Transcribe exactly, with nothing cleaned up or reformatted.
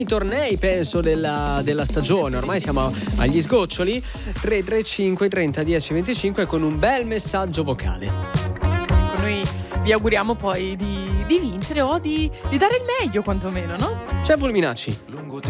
i tornei penso della, della stagione, ormai siamo agli sgoccioli. Tre tre cinque trenta dieci venticinque con un bel messaggio vocale. Noi vi auguriamo poi di, di vincere o di, di dare il meglio quantomeno, no? C'è Fulminacci. Lungo